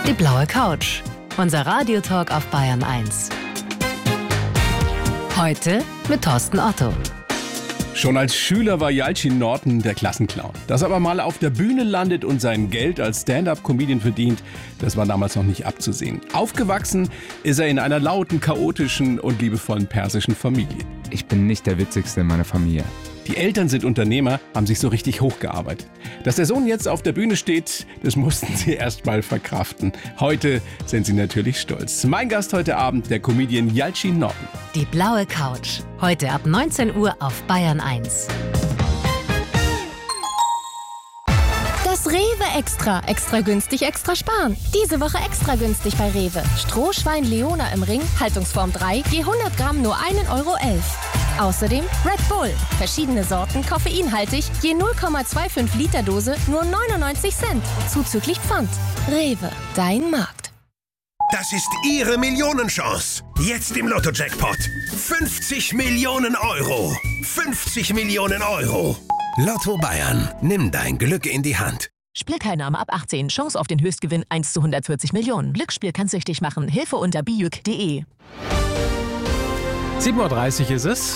Die blaue Couch. Unser Radiotalk auf Bayern 1. Heute mit Thorsten Otto. Schon als Schüler war Yalcin Norton der Klassenclown. Dass er aber mal auf der Bühne landet und sein Geld als Stand-up-Comedian verdient, das war damals noch nicht abzusehen. Aufgewachsen ist er in einer lauten, chaotischen und liebevollen persischen Familie. Ich bin nicht der Witzigste in meiner Familie. Die Eltern sind Unternehmer, haben sich so richtig hochgearbeitet. Dass der Sohn jetzt auf der Bühne steht, das mussten sie erst mal verkraften. Heute sind sie natürlich stolz. Mein Gast heute Abend, der Comedian Yalcin Norton. Die blaue Couch. Heute ab 19 Uhr auf Bayern 1. Das Rewe Extra. Extra günstig, extra sparen. Diese Woche extra günstig bei Rewe. Strohschwein Leona im Ring, Haltungsform 3, je 100 Gramm nur 1,11 Euro. Außerdem Red Bull. Verschiedene Sorten, koffeinhaltig, je 0,25 Liter Dose nur 99 Cent. Zuzüglich Pfand. Rewe, dein Markt. Das ist Ihre Millionenchance. Jetzt im Lotto-Jackpot. 50 Millionen Euro. 50 Millionen Euro. Lotto Bayern. Nimm dein Glück in die Hand. Spielteilnahme ab 18. Chance auf den Höchstgewinn 1 zu 140 Millionen. Glücksspiel kann süchtig machen. Hilfe unter bijuk.de. 7:30 Uhr ist es.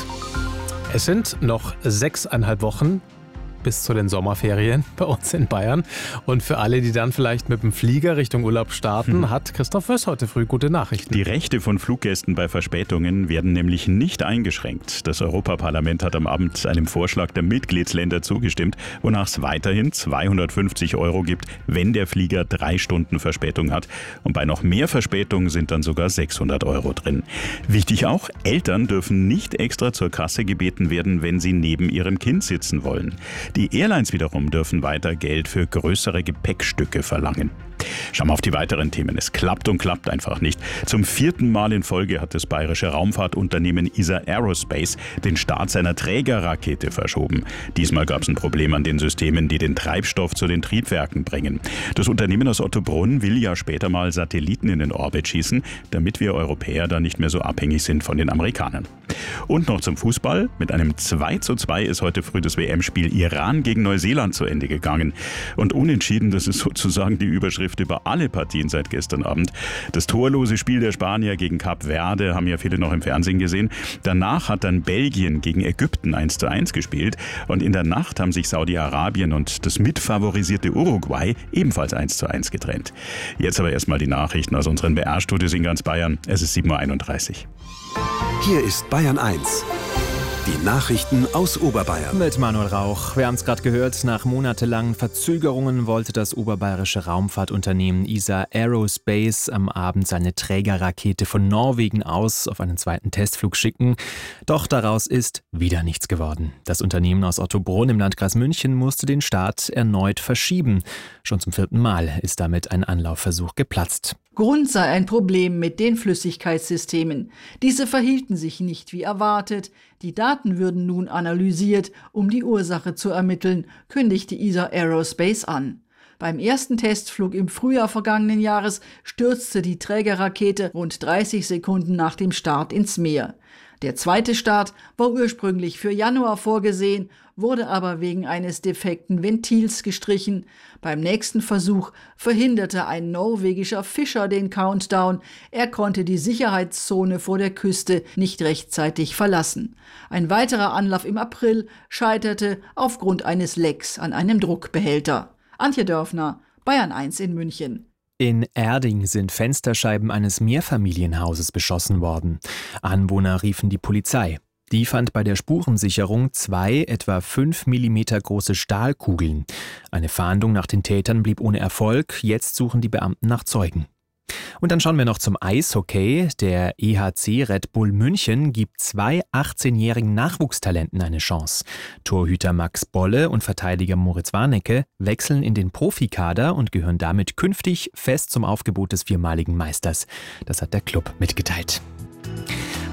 Es sind noch 6,5 Wochen bis zu den Sommerferien bei uns in Bayern. Und für alle, die dann vielleicht mit dem Flieger Richtung Urlaub starten, hat Christoph Wöss heute früh gute Nachrichten. Die Rechte von Fluggästen bei Verspätungen werden nämlich nicht eingeschränkt. Das Europaparlament hat am Abend einem Vorschlag der Mitgliedsländer zugestimmt, wonach es weiterhin 250 € gibt, wenn der Flieger 3 Stunden Verspätung hat. Und bei noch mehr Verspätung sind dann sogar 600 € drin. Wichtig auch, Eltern dürfen nicht extra zur Kasse gebeten werden, wenn sie neben ihrem Kind sitzen wollen. Die Airlines wiederum dürfen weiter Geld für größere Gepäckstücke verlangen. Schauen wir auf die weiteren Themen. Es klappt und klappt einfach nicht. Zum 4. Mal in Folge hat das bayerische Raumfahrtunternehmen ESA Aerospace den Start seiner Trägerrakete verschoben. Diesmal gab es ein Problem an den Systemen, die den Treibstoff zu den Triebwerken bringen. Das Unternehmen aus Ottobrunn will ja später mal Satelliten in den Orbit schießen, damit wir Europäer dann nicht mehr so abhängig sind von den Amerikanern. Und noch zum Fußball. Mit einem 2:2 ist heute früh das WM-Spiel Iran gegen Neuseeland zu Ende gegangen. Und unentschieden, das ist sozusagen die Überschrift über alle Partien seit gestern Abend. Das torlose Spiel der Spanier gegen Kap Verde haben ja viele noch im Fernsehen gesehen. Danach hat dann Belgien gegen Ägypten 1:1 gespielt. Und in der Nacht haben sich Saudi-Arabien und das mitfavorisierte Uruguay ebenfalls 1:1 getrennt. Jetzt aber erstmal die Nachrichten aus unseren BR-Studios in ganz Bayern. Es ist 7:31 Uhr. Hier ist Bayern 1. Die Nachrichten aus Oberbayern. Mit Manuel Rauch. Wir haben es gerade gehört, nach monatelangen Verzögerungen wollte das oberbayerische Raumfahrtunternehmen ESA Aerospace am Abend seine Trägerrakete von Norwegen aus auf einen zweiten Testflug schicken. Doch daraus ist wieder nichts geworden. Das Unternehmen aus Ottobrunn im Landkreis München musste den Start erneut verschieben. Schon zum 4. Mal ist damit ein Anlaufversuch geplatzt. Grund sei ein Problem mit den Flüssigkeitssystemen. Diese verhielten sich nicht wie erwartet. Die Daten würden nun analysiert, um die Ursache zu ermitteln, kündigte ESA Aerospace an. Beim ersten Testflug im Frühjahr vergangenen Jahres stürzte die Trägerrakete rund 30 Sekunden nach dem Start ins Meer. Der zweite Start war ursprünglich für Januar vorgesehen, wurde aber wegen eines defekten Ventils gestrichen. Beim nächsten Versuch verhinderte ein norwegischer Fischer den Countdown. Er konnte die Sicherheitszone vor der Küste nicht rechtzeitig verlassen. Ein weiterer Anlauf im April scheiterte aufgrund eines Lecks an einem Druckbehälter. Antje Dörfner, Bayern 1 in München. In Erding sind Fensterscheiben eines Mehrfamilienhauses beschossen worden. Anwohner riefen die Polizei. Die fand bei der Spurensicherung 2 etwa 5 mm große Stahlkugeln. Eine Fahndung nach den Tätern blieb ohne Erfolg. Jetzt suchen die Beamten nach Zeugen. Und dann schauen wir noch zum Eishockey. Der EHC Red Bull München gibt 2 18-jährigen Nachwuchstalenten eine Chance. Torhüter Max Bolle und Verteidiger Moritz Warnecke wechseln in den Profikader und gehören damit künftig fest zum Aufgebot des viermaligen Meisters. Das hat der Club mitgeteilt.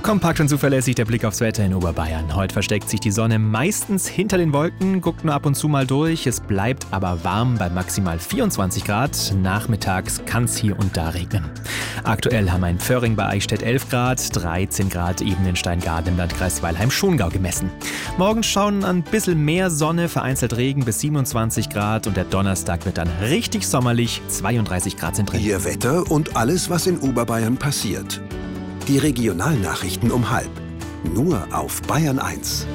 Kompakt und zuverlässig der Blick aufs Wetter in Oberbayern. Heute versteckt sich die Sonne meistens hinter den Wolken, guckt nur ab und zu mal durch. Es bleibt aber warm bei maximal 24 Grad. Nachmittags kann es hier und da regnen. Aktuell haben wir in Föhring bei Eichstätt 11 Grad, 13 Grad eben in Steingarten im Landkreis Weilheim-Schongau gemessen. Morgen schauen ein bisschen mehr Sonne, vereinzelt Regen bis 27 Grad und der Donnerstag wird dann richtig sommerlich, 32 Grad sind drin. Ihr Wetter und alles, was in Oberbayern passiert. Die Regionalnachrichten um 12:30. Nur auf Bayern 1.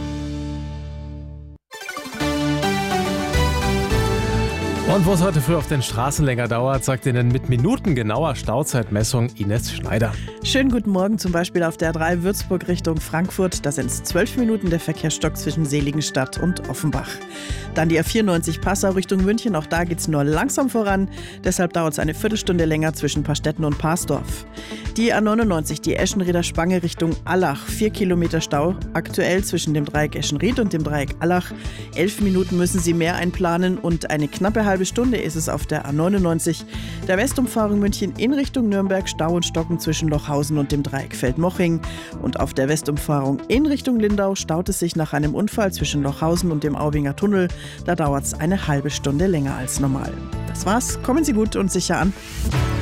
Und wo es heute früh auf den Straßen länger dauert, sagt Ihnen mit minutengenauer Stauzeitmessung Ines Schneider. Schönen guten Morgen, zum Beispiel auf der A3 Würzburg Richtung Frankfurt. Da sind es 12 Minuten der Verkehrsstock zwischen Seligenstadt und Offenbach. Dann die A94 Passau Richtung München. Auch da geht es nur langsam voran. Deshalb dauert es eine Viertelstunde länger zwischen Pastetten und Parsdorf. Die A99, die Eschenrieder Spange Richtung Allach. 4 Kilometer Stau aktuell zwischen dem Dreieck Eschenried und dem Dreieck Allach. 11 Minuten müssen Sie mehr einplanen und eine knappe halbe Stunde ist es auf der A99. Der Westumfahrung München in Richtung Nürnberg, Stau und Stocken zwischen Lochhausen und dem Dreieck Feldmoching. Und auf der Westumfahrung in Richtung Lindau staut es sich nach einem Unfall zwischen Lochhausen und dem Aubinger Tunnel. Da dauert es eine halbe Stunde länger als normal. Das war's. Kommen Sie gut und sicher an.